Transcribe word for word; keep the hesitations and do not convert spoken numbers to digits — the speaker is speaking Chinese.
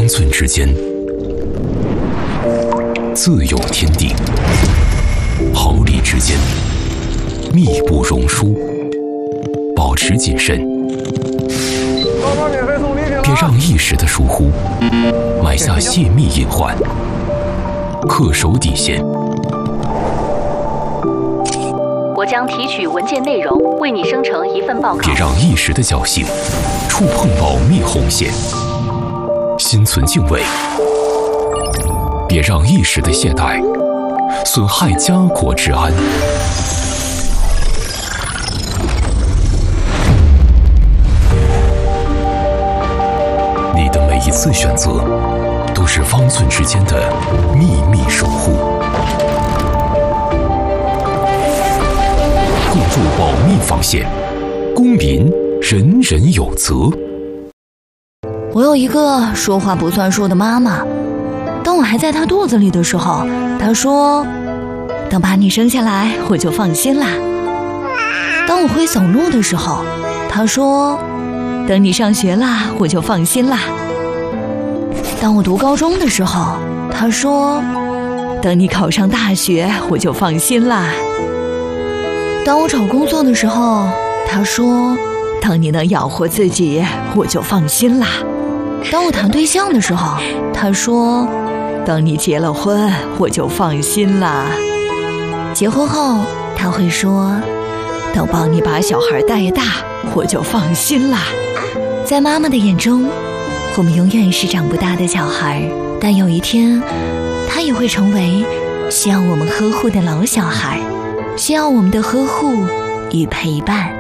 寸之间，自有天地；毫厘之间，密不容疏。保持谨慎，别让一时的疏忽埋下泄密隐患，恪守底线。 我将提取文件内容，为你生成一份报告。 别让一时的侥幸触碰保密红线，心存敬畏。别让一时的懈怠损害家国治安。你的每一次选择，都是方寸之间的秘密守护。构筑保密防线，公民人人有责。 我有一个说话不算数的妈妈，当我还在她肚子里的时候，她说：“等把你生下来，我就放心啦。”当我会走路的时候，她说：“等你上学啦，我就放心啦。”当我读高中的时候，她说：“等你考上大学，我就放心啦。”当我找工作的时候，她说：“等你能养活自己，我就放心啦。”当我谈对象的时候，她说：“等你结了婚，我就放心啦。”结婚后，她会说：“等帮你把小孩带大，我就放心啦。”在妈妈的眼中，我们永远是长不大的小孩，但有一天，她也会成为需要我们呵护的老小孩，需要我们的呵护与陪伴。